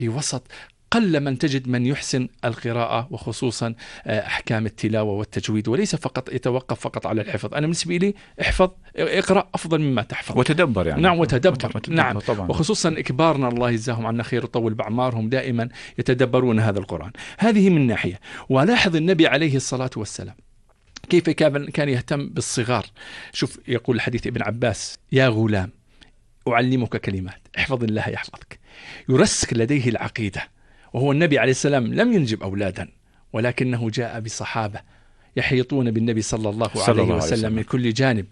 في وسط قل من تجد من يحسن القراءة وخصوصا أحكام التلاوة والتجويد، وليس فقط يتوقف فقط على الحفظ. أنا بالنسبة لي اقرأ أفضل مما تحفظ وتدبر يعني. نعم وتدبر نعم طبعا. وخصوصا كبارنا الله يجزاهم عنا خير وطول بأعمارهم دائما يتدبرون هذا القرآن. هذه من ناحية. ولاحظ النبي عليه الصلاة والسلام كيف كان يهتم بالصغار. شوف يقول الحديث ابن عباس: يا غلام أعلمك كلمات احفظ الله يحفظك. يرسخ لديه العقيدة. وهو النبي عليه السلام لم ينجب أولادا، ولكنه جاء بصحابة يحيطون بالنبي صلى الله عليه وسلم من كل جانب،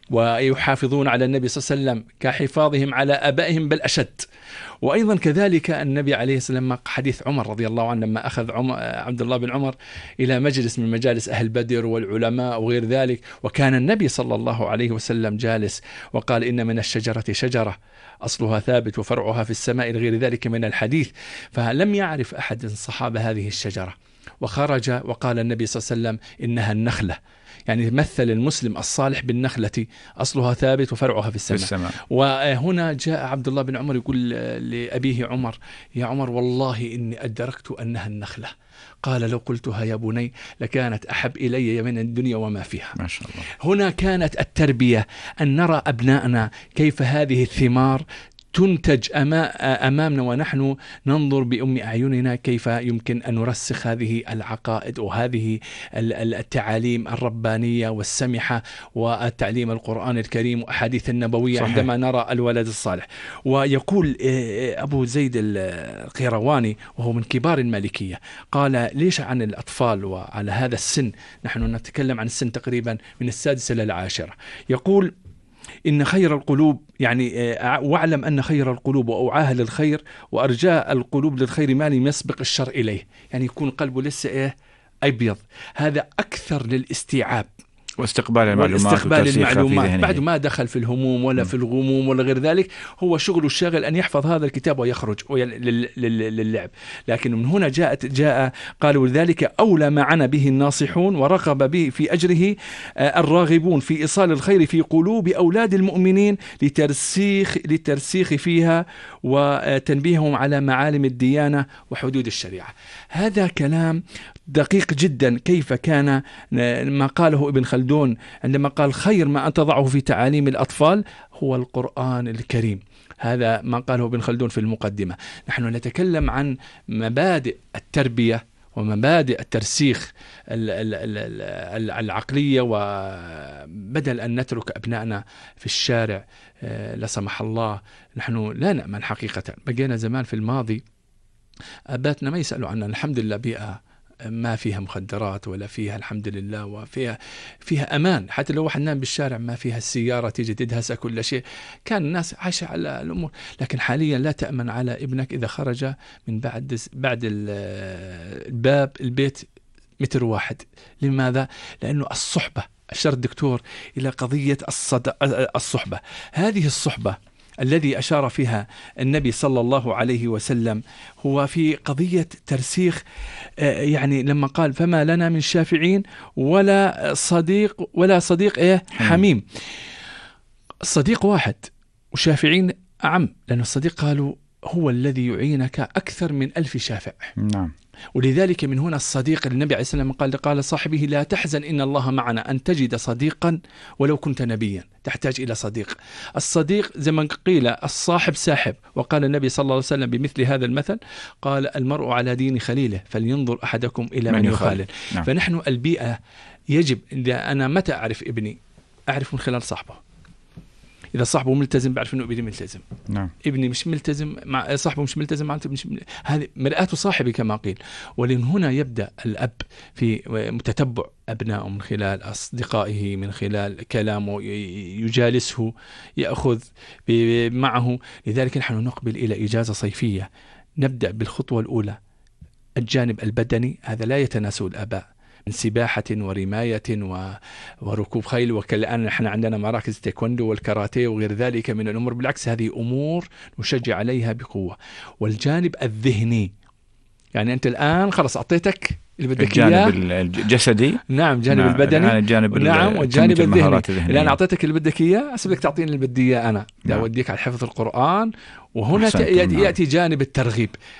ويحافظون على النبي صلى الله عليه وسلم كحفاظهم على أبائهم بل أشد. وأيضا كذلك النبي عليه السلام حديث عمر رضي الله عنه لما أخذ عبد الله بن عمر إلى مجلس من مجالس أهل بدر والعلماء وغير ذلك، وكان النبي صلى الله عليه وسلم جالس وقال: إن من الشجرة شجرة أصلها ثابت وفرعها في السماء، غير ذلك من الحديث. فلم يعرف أحد من الصحابة هذه الشجرة، وخرج وقال النبي صلى الله عليه وسلم: إنها النخلة، يعني مثل المسلم الصالح بالنخلة أصلها ثابت وفرعها في السماء. وهنا جاء عبد الله بن عمر يقول لأبيه عمر: يا عمر والله إني أدركت أنها النخلة. قال: لو قلتها يا بني لكانت أحب إلي من الدنيا وما فيها. ما شاء الله. هنا كانت التربية أن نرى أبنائنا كيف هذه الثمار تنتج أمامنا ونحن ننظر بأم أعيننا، كيف يمكن أن نرسخ هذه العقائد وهذه التعاليم الربانية والسمحة والتعليم القرآن الكريم وأحاديث النبوية. صحيح. عندما نرى الولد الصالح. ويقول أبو زيد القيرواني وهو من كبار المالكية قال: ليش عن الأطفال وعلى هذا السن؟ نحن نتكلم عن السن تقريبا من 6 إلى 10. يقول: إن خير القلوب، يعني واعلم أن خير القلوب وأوعاها للخير وأرجاء القلوب للخير ما لم يسبق الشر إليه، يعني يكون قلبه لسه أبيض. هذا أكثر للاستيعاب واستقبال المعلومات بعد ما دخل في الهموم ولا في الغموم ولا غير ذلك. هو شغله الشاغل أن يحفظ هذا الكتاب ويخرج للعب. لكن من هنا جاء قالوا: لذلك أولى ما عنا به الناصحون ورغب به في أجره الراغبون في إيصال الخير في قلوب أولاد المؤمنين للترسيخ فيها وتنبيههم على معالم الديانة وحدود الشريعة. هذا كلام دقيق جدا. كيف كان ما قاله ابن خلدون عندما قال: خير ما أن تضعه في تعاليم الأطفال هو القرآن الكريم. هذا ما قاله ابن خلدون في المقدمة. نحن نتكلم عن مبادئ التربية ومبادئ الترسيخ العقلية، وبدل أن نترك أبنائنا في الشارع لا سمح الله. نحن لا نأمن حقيقة. بقينا زمان في الماضي أباتنا ما يسألوا عنا، الحمد لله بيئة ما فيها مخدرات ولا فيها الحمد لله، وفيها أمان. حتى لو واحد نام بالشارع ما فيها السيارة تيجي تدهس كل شيء. كان الناس عايشة على الأمور. لكن حاليا لا تأمن على ابنك إذا خرج من بعد الباب البيت 1 متر. لماذا؟ لأنه الصحبة. أشار الدكتور إلى قضية الصحبة. هذه الصحبة الذي أشار فيها النبي صلى الله عليه وسلم هو في قضية ترسيخ، يعني لما قال: فما لنا من شافعين ولا صديق حميم. الصديق واحد وشافعين أعم، لأن الصديق قالوا هو الذي يعينك أكثر من 1000 شافع. نعم. ولذلك من هنا الصديق النبي عليه السلام قال صاحبه: لا تحزن إن الله معنا. أن تجد صديقا ولو كنت نبيا تحتاج إلى صديق. الصديق زي ما قيل الصاحب ساحب. وقال النبي صلى الله عليه وسلم بمثل هذا المثل قال: المرء على دين خليله فلينظر أحدكم إلى من يخالل. نعم. فنحن البيئة يجب، إذا أنا متى أعرف ابني؟ أعرف من خلال صاحبه. إذا صاحبه ملتزم بعرف إنه ابني ملتزم. نعم. ابني مش ملتزم مع صاحبه، مش ملتزم مع هذه مرآة صاحبي كما قيل. ولمن هنا يبدأ الأب في متتبع أبنائه من خلال أصدقائه، من خلال كلامه، يجالسه، يأخذ معه. لذلك نحن نقبل إلى إجازة صيفية. نبدأ بالخطوة الأولى الجانب البدني، هذا لا يتناسوا الآباء، من سباحة ورماية وركوب خيل. وكالآن نحن عندنا مراكز تايكوندو والكاراتيه وغير ذلك من الأمور. بالعكس هذه أمور نشجع عليها بقوة. والجانب الذهني، يعني أنت الآن خلص أعطيتك اللي بدك إياه. الجانب الجسدي. نعم. الجانب البدني. الجانب نعم. والجانب الذهني. الآن أعطيتك اللي بدك إياه، أسبك تعطيني اللي بدي إياه أنا. نعم. أوديك على حفظ القرآن. وهنا يأتي جانب الترغيب.